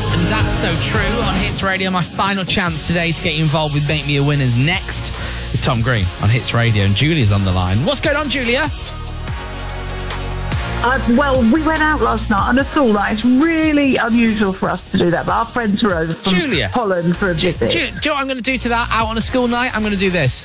Beatles, and That's So True on Hits Radio. My final chance today to get you involved with Make Me a Winners. Next is Tom Green on Hits Radio, and Julia's on the line. What's going on, Julia? Well, we went out last night on a school night. It's really unusual for us to do that, but our friends were over from Holland for a visit. Do you know what I'm going to do to that out on a school night? I'm going to do this.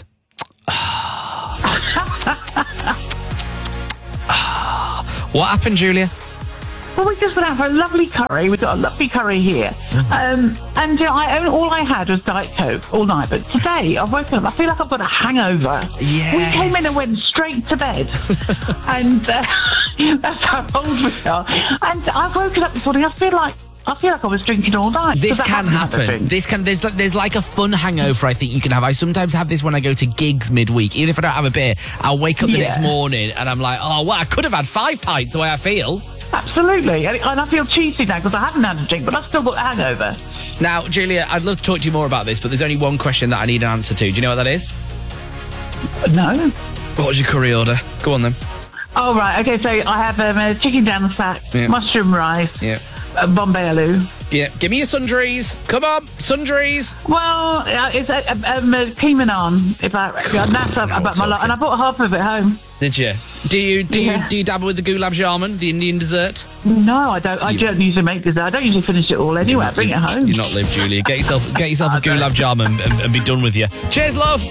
What happened, Julia? Well, we just went out for a lovely curry. We've got a lovely curry here. And all I had was Diet Coke all night. But today, I've woken up, I feel like I've got a hangover. Yes. We came in and went straight to bed. And that's how old we are. And I've woken up this morning, I feel like I was drinking all night. This can happen. There's like a fun hangover I think you can have. I sometimes have this when I go to gigs midweek. Even if I don't have a beer, I'll wake up the next morning and I'm like, oh, well, I could have had 5 pints the way I feel. Absolutely. And I feel cheesy now because I haven't had a drink, but I've still got a hangover. Now, Julia, I'd love to talk to you more about this, but there's only one question that I need an answer to. Do you know what that is? No. What was your curry order? Go on then. Oh, right. Okay, so I have a chicken down the sack, mushroom rice, Bombay aloo. Yeah, give me your sundries. Come on, sundries. Well, it's a cream and on. And I bought half of it home. Did you? Do you dabble with the gulab jamun, the Indian dessert? No, I don't. I don't usually make dessert. I don't usually finish it all anyway. I bring it home. You're not live, Julia. Get yourself a gulab jamun and be done with you. Cheers, love.